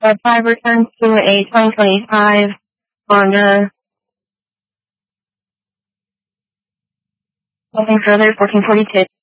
5 returns to a 2025 Honda. Nothing further, 1442.